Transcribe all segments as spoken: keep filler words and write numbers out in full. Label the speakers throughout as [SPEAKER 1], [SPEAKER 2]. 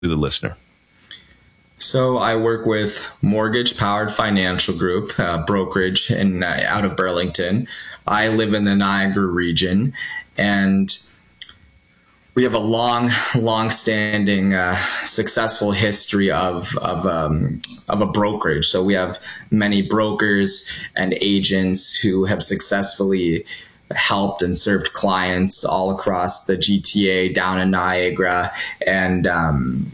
[SPEAKER 1] the listener.
[SPEAKER 2] So I work with Mortgage Powered Financial Group, uh, brokerage in uh, out of Burlington. I live in the Niagara region, and we have a long, long-standing, uh, successful history of of um, of a brokerage. So we have many brokers and agents who have successfully helped and served clients all across the G T A, down in Niagara, and um,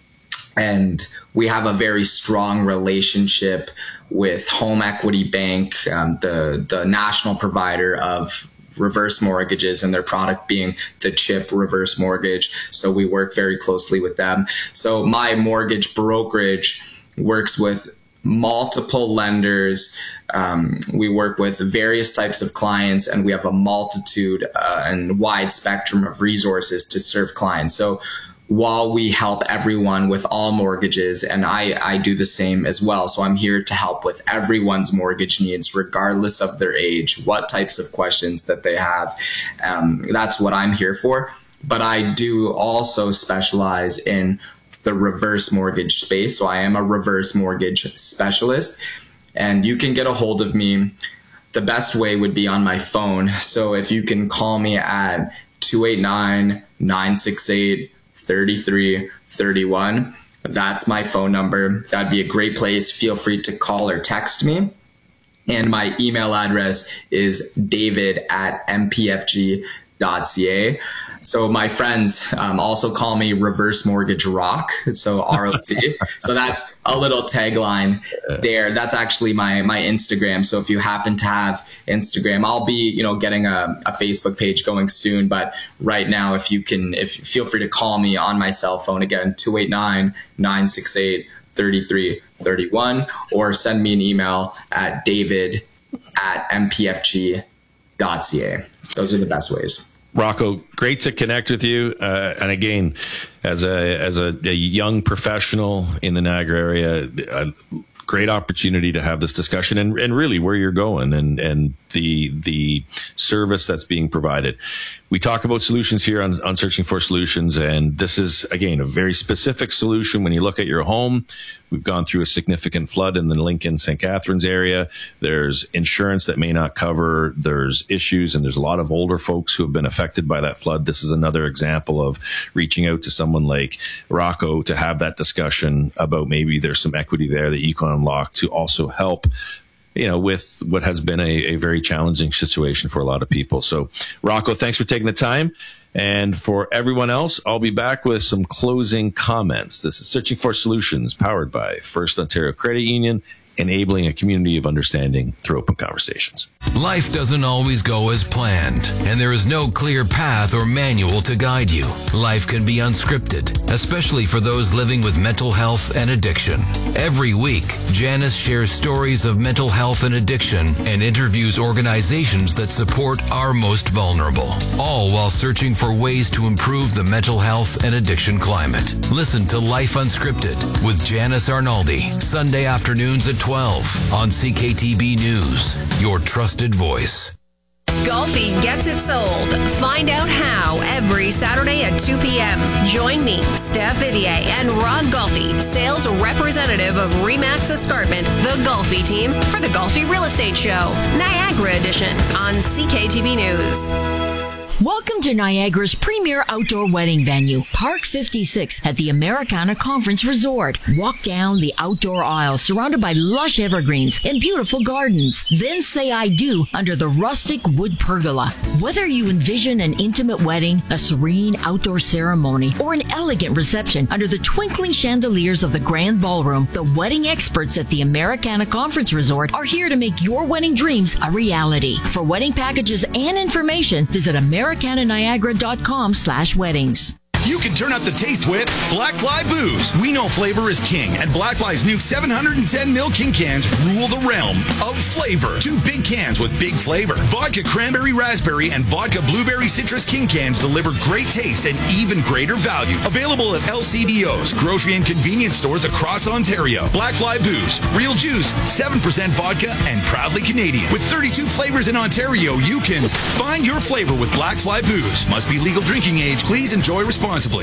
[SPEAKER 2] and we have a very strong relationship with Home Equity Bank, um, the the national provider of reverse mortgages, and their product being the CHIP reverse mortgage. So we work very closely with them. So my mortgage brokerage works with multiple lenders. Um, we work with various types of clients, and we have a multitude uh, and wide spectrum of resources to serve clients. So while we help everyone with all mortgages, and I, I do the same as well. So I'm here to help with everyone's mortgage needs, regardless of their age, what types of questions that they have. Um, that's what I'm here for. But I do also specialize in the reverse mortgage space. So I am a reverse mortgage specialist, and you can get a hold of me. The best way would be on my phone. So if you can call me at two eight nine, nine six eight, three three three one. That's my phone number. That'd be a great place. Feel free to call or text me. And my email address is david at m p f g dot c a. So my friends um, also call me Reverse Mortgage Rock. So R O C. So that's a little tagline there. That's actually my my Instagram. So if you happen to have Instagram, I'll be, you know, getting a, a Facebook page going soon. But right now, if you can, if feel free to call me on my cell phone, again, two eight nine, nine six eight, three three three one, or send me an email at david at m p f g dot c a. Those are the best ways.
[SPEAKER 1] Rocco, great to connect with you. Uh, and again, as a as a, a young professional in the Niagara area, a great opportunity to have this discussion, and, and really where you're going, and, and the the service that's being provided. We talk about solutions here on, on Searching for Solutions, and this is, again, a very specific solution. When you look at your home, we've gone through a significant flood in the Lincoln Saint Catharines area. There's insurance that may not cover. There's issues, and there's a lot of older folks who have been affected by that flood. This is another example of reaching out to someone like Rocco to have that discussion about maybe there's some equity there that you can unlock to also help, you know, with what has been a, a very challenging situation for a lot of people. So, Rocco, thanks for taking the time. And for everyone else, I'll be back with some closing comments. This is Searching for Solutions, powered by First Ontario Credit Union, enabling a community of understanding through open conversations.
[SPEAKER 3] Life doesn't always go as planned, and there is no clear path or manual to guide you. Life can be unscripted, especially for those living with mental health and addiction. Every week, Janice shares stories of mental health and addiction and interviews organizations that support our most vulnerable, all while searching for ways to improve the mental health and addiction climate. Listen to Life Unscripted with Janice Arnaldi, Sunday afternoons at twelve on C K T B News, your trusted voice.
[SPEAKER 4] Golfi gets it sold. Find out how every Saturday at two p.m. Join me, Steph Vivier, and Rod Golfi, sales representative of Remax Escarpment, the Golfi team, for the Golfi Real Estate Show, Niagara Edition, on C K T B News.
[SPEAKER 5] Welcome to Niagara's premier outdoor wedding venue, Park fifty-six at the Americana Conference Resort. Walk down the outdoor aisle surrounded by lush evergreens and beautiful gardens. Then say I do under the rustic wood pergola. Whether you envision an intimate wedding, a serene outdoor ceremony, or an elegant reception under the twinkling chandeliers of the Grand Ballroom, the wedding experts at the Americana Conference Resort are here to make your wedding dreams a reality. For wedding packages and information, visit Americana Niagara dot com slash weddings.
[SPEAKER 6] You can turn up the taste with Black Fly Booze. We know flavor is king, and Black Fly's new seven hundred ten milliliter king cans rule the realm of flavor. Two big cans with big flavor. Vodka Cranberry Raspberry and Vodka Blueberry Citrus king cans deliver great taste and even greater value. Available at L C B Os, grocery and convenience stores across Ontario. Black Fly Booze, real juice, seven percent vodka, and proudly Canadian. With thirty-two flavors in Ontario, you can find your flavor with Black Fly Booze. Must be legal drinking age. Please enjoy responsibly.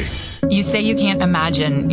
[SPEAKER 7] You say you can't imagine